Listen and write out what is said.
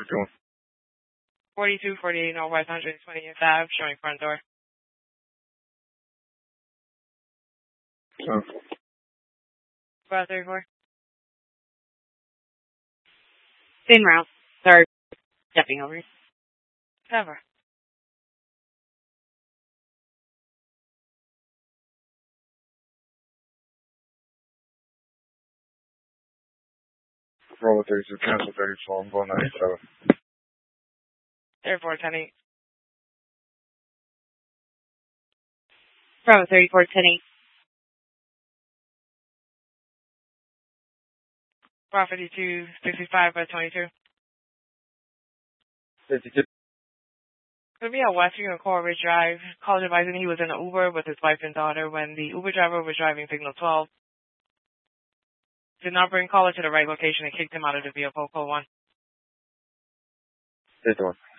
Doing. 4248 Northwest 120th Ave, showing front door. 534. Same route. Sorry, stepping over. Cover. Roll 32, cancel 34, I'm going 97. 34, 10-8. Bravo 34, 10-8. Bravo 52, 65 by 22. 52. Could be at Western Corbett Drive. Called advising he was in an Uber with his wife and daughter when the Uber driver was driving signal 12. Did not bring caller to the right location and kicked him out of the vehicle. Call 1. 51.